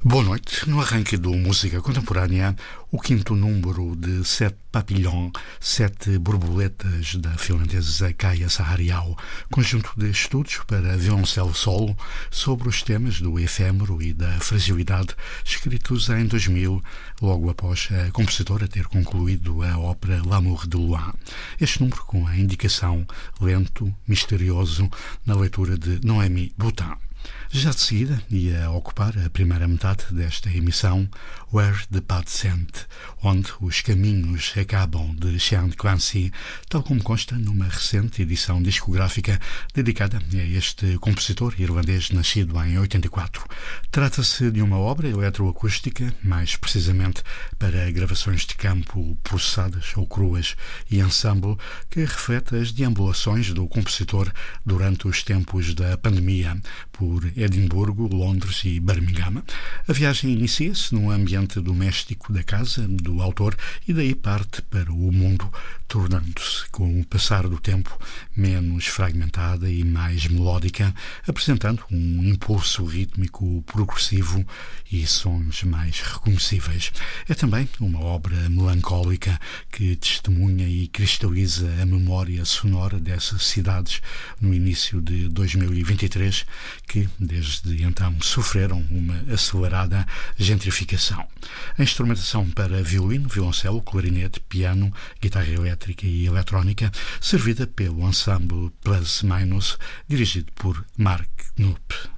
Boa noite. No arranque do Música Contemporânea, o quinto número de Sete Papillons, Sete Borboletas, da finlandesa Kaija Sahariau, conjunto de estudos para violoncelo solo sobre os temas do efêmero e da fragilidade, escritos em 2000, logo após a compositora ter concluído a ópera L'amour de Louis. Este número com a indicação lento, misterioso, na leitura de Noémie Boutin. Já de seguida ia ocupar a primeira metade desta emissão Where the Paths End, onde os caminhos acabam, de Sean Clancy, tal como consta numa recente edição discográfica dedicada a este compositor irlandês nascido em 84. Trata-se de uma obra eletroacústica, mais precisamente para gravações de campo processadas ou cruas e ensemble, que reflete as deambulações do compositor durante os tempos da pandemia por Edimburgo, Londres e Birmingham. A viagem inicia-se num ambiente doméstico da casa do autor e daí parte para o mundo, tornando-se, com o passar do tempo, menos fragmentada e mais melódica, apresentando um impulso rítmico progressivo e sons mais reconhecíveis. É também uma obra melancólica que testemunha e cristaliza a memória sonora dessas cidades no início de 2023, que desde então sofreram uma acelerada gentrificação. A instrumentação para violino, violoncelo, clarinete, piano, guitarra elétrica e eletrónica, servida pelo ensemble Plus Minus, dirigido por Mark Knupp.